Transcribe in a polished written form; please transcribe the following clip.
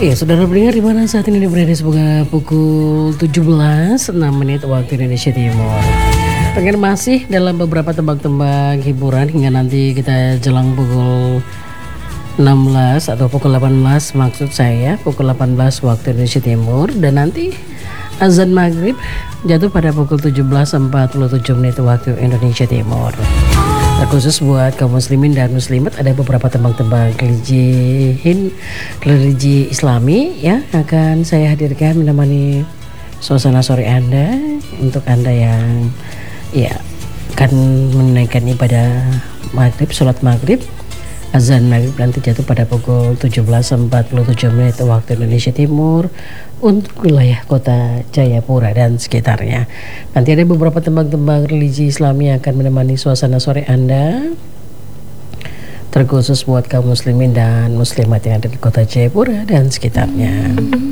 Iya, saudara pendengar di mana saat ini berada semoga pukul 17:06 waktu Indonesia Timur. Pengen masih dalam beberapa tembak-tembak hiburan hingga nanti kita jelang pukul 16 atau pukul 18 maksud saya, pukul 18 waktu Indonesia Timur, dan nanti azan maghrib jatuh pada pukul 17:47 waktu Indonesia Timur. Khusus buat kaum muslimin dan muslimat ada beberapa tembang-tembang religi Islami ya akan saya hadirkan menemani suasana sore Anda untuk Anda yang ya akan menunaikan ibadah maghrib, sholat maghrib. Azan maghrib nanti jatuh pada pukul 17:47 waktu Indonesia Timur untuk wilayah kota Jayapura dan sekitarnya. Nanti ada beberapa tembang-tembang religi Islami yang akan menemani suasana sore Anda, terkhusus buat kaum muslimin dan muslimat yang ada di kota Jayapura dan sekitarnya.